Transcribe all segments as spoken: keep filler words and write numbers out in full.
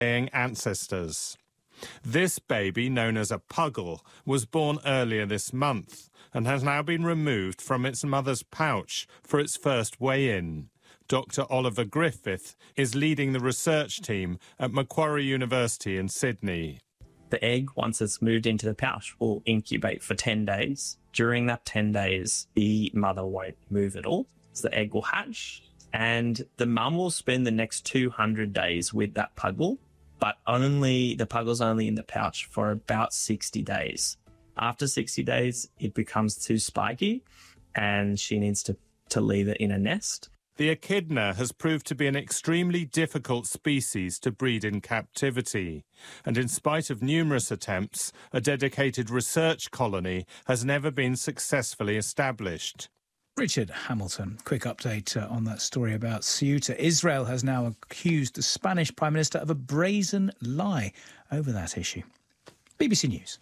ancestors. This baby, known as a puggle, was born earlier this month and has now been removed from its mother's pouch for its first weigh-in. Doctor Oliver Griffith is leading the research team at Macquarie University in Sydney. The egg, once it's moved into the pouch, will incubate for ten days. During that ten days, the mother won't move at all. So the egg will hatch, and the mum will spend the next two hundred days with that puggle, but only the puggle's only in the pouch for about sixty days. After sixty days, it becomes too spiky, and she needs to, to leave it in a nest. The echidna has proved to be an extremely difficult species to breed in captivity, and in spite of numerous attempts, a dedicated research colony has never been successfully established. Richard Hamilton, quick update uh, on that story about Ceuta. Israel has now accused the Spanish Prime Minister of a brazen lie over that issue. B B C News.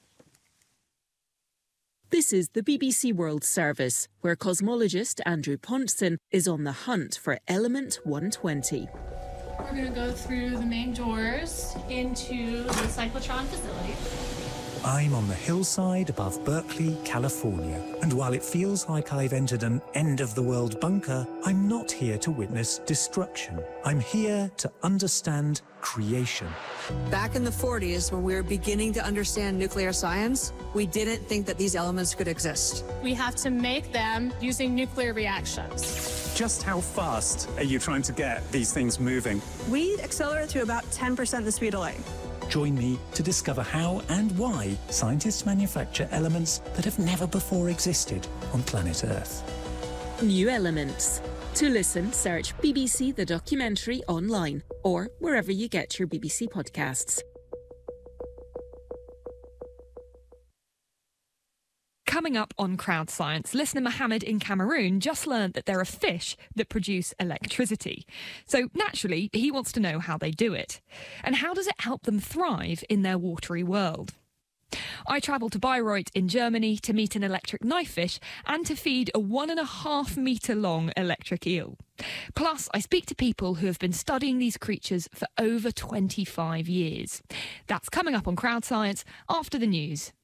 This is the B B C World Service, where cosmologist Andrew Pontzen is on the hunt for element one twenty. We're going to go through the main doors into the cyclotron facility. I'm on the hillside above Berkeley, California, and while it feels like I've entered an end-of-the-world bunker, I'm not here to witness destruction. I'm here to understand creation. Back in the forties, when we were beginning to understand nuclear science, we didn't think that these elements could exist. We have to make them using nuclear reactions. Just how fast are you trying to get these things moving? We accelerate to about ten percent the speed of light. Join me to discover how and why scientists manufacture elements that have never before existed on planet Earth. New Elements. To listen, search B B C The Documentary online or wherever you get your B B C podcasts. Coming up on Crowd Science, listener Mohammed in Cameroon just learned that there are fish that produce electricity. So naturally, he wants to know how they do it. And how does it help them thrive in their watery world? I travelled to Bayreuth in Germany to meet an electric knifefish and to feed a one and a half metre long electric eel. Plus, I speak to people who have been studying these creatures for over twenty-five years. That's coming up on Crowd Science after the news.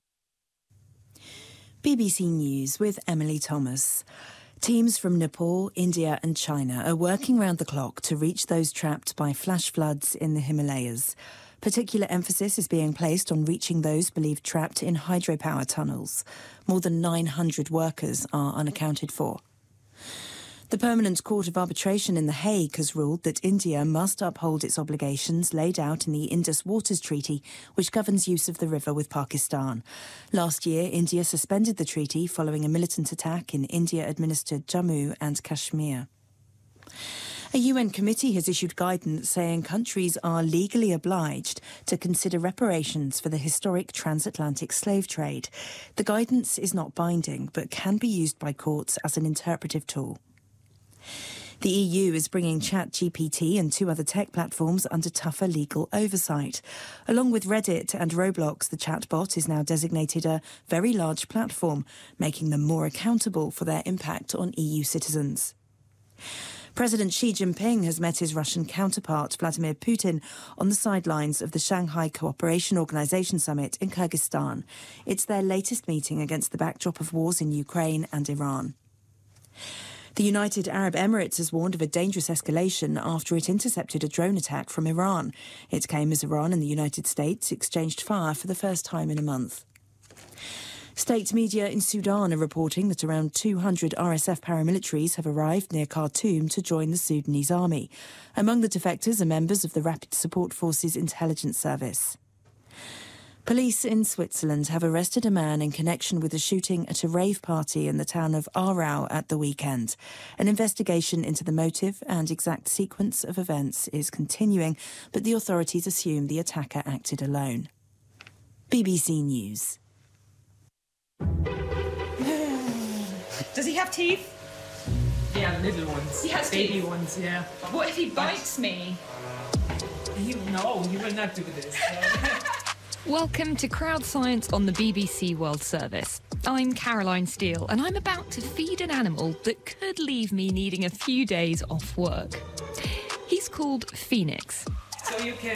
B B C News with Emily Thomas. Teams from Nepal, India and China are working round the clock to reach those trapped by flash floods in the Himalayas. Particular emphasis is being placed on reaching those believed trapped in hydropower tunnels. More than nine hundred workers are unaccounted for. The Permanent Court of Arbitration in The Hague has ruled that India must uphold its obligations laid out in the Indus Waters Treaty, which governs use of the river with Pakistan. Last year, India suspended the treaty following a militant attack in India-administered Jammu and Kashmir. A U N committee has issued guidance saying countries are legally obliged to consider reparations for the historic transatlantic slave trade. The guidance is not binding, but can be used by courts as an interpretive tool. The E U is bringing ChatGPT and two other tech platforms under tougher legal oversight. Along with Reddit and Roblox, the chatbot is now designated a very large platform, making them more accountable for their impact on E U citizens. President Xi Jinping has met his Russian counterpart, Vladimir Putin, on the sidelines of the Shanghai Cooperation Organization Summit in Kyrgyzstan. It's their latest meeting against the backdrop of wars in Ukraine and Iran. The United Arab Emirates has warned of a dangerous escalation after it intercepted a drone attack from Iran. It came as Iran and the United States exchanged fire for the first time in a month. State media in Sudan are reporting that around two hundred R S F paramilitaries have arrived near Khartoum to join the Sudanese army. Among the defectors are members of the Rapid Support Forces Intelligence Service. Police in Switzerland have arrested a man in connection with a shooting at a rave party in the town of Aarau at the weekend. An investigation into the motive and exact sequence of events is continuing, but the authorities assume the attacker acted alone. B B C News. Does he have teeth? Yeah, little ones. He has baby teeth. ones, yeah. What if he bites me? You no, you will not do this. Welcome to Crowd Science on the B B C World Service. I'm Caroline Steele, and I'm about to feed an animal that could leave me needing a few days off work. He's called Phoenix. So you can